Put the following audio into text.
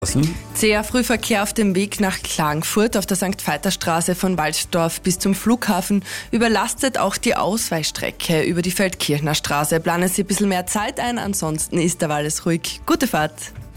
Zäher Frühverkehr auf dem Weg nach Klagenfurt auf der St.-Veiter-Straße von Waldsdorf bis zum Flughafen überlastet auch die Ausweichstrecke über die Feldkirchner Straße. Planen Sie ein bisschen mehr Zeit ein, ansonsten ist derweil alles ruhig. Gute Fahrt!